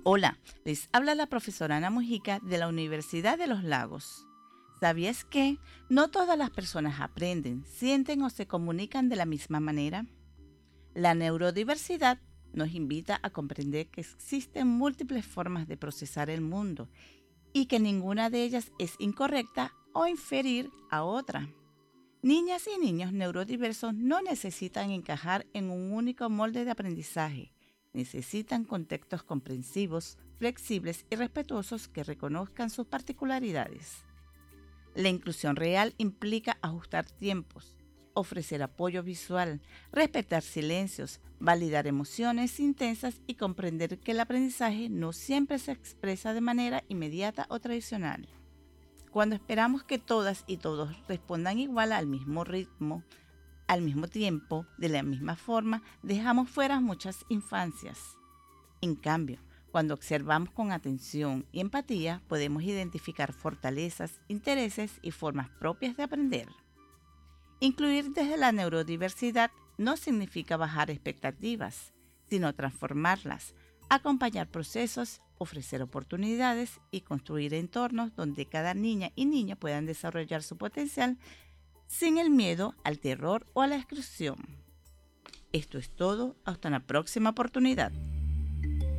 Hola, les habla la profesora Ana Mujica de la Universidad de los Lagos. ¿Sabías que no todas las personas aprenden, sienten o se comunican de la misma manera? La neurodiversidad nos invita a comprender que existen múltiples formas de procesar el mundo y que ninguna de ellas es incorrecta o inferior a otra. Niñas y niños neurodiversos no necesitan encajar en un único molde de aprendizaje. Necesitan contextos comprensivos, flexibles y respetuosos que reconozcan sus particularidades. La inclusión real implica ajustar tiempos, ofrecer apoyo visual, respetar silencios, validar emociones intensas y comprender que el aprendizaje no siempre se expresa de manera inmediata o tradicional. Cuando esperamos que todas y todos respondan igual al mismo ritmo, al mismo tiempo, de la misma forma, dejamos fuera muchas infancias. En cambio, cuando observamos con atención y empatía, podemos identificar fortalezas, intereses y formas propias de aprender. Incluir desde la neurodiversidad no significa bajar expectativas, sino transformarlas, acompañar procesos, ofrecer oportunidades y construir entornos donde cada niña y niño puedan desarrollar su potencial sin el miedo al terror o a la exclusión. Esto es todo, hasta una próxima oportunidad.